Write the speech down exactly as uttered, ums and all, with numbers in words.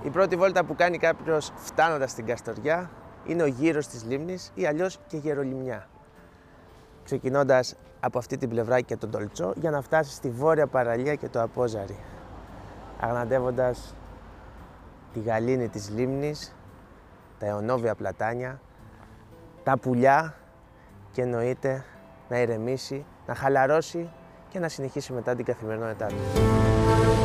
Η πρώτη βόλτα που κάνει κάποιος φτάνοντας στην Καστοριά είναι ο γύρος της λίμνης ή αλλιώς και γερολιμνιά. Ξεκινώντας από αυτή την πλευρά και τον Τολτσό για να φτάσει στη βόρεια παραλία και το Απόζαρι. Αγναντεύοντας τη γαλήνη της λίμνης, τα αιωνόβια πλατάνια, τα πουλιά και εννοείται να ηρεμήσει, να χαλαρώσει και να συνεχίσει μετά την καθημερινότητά του.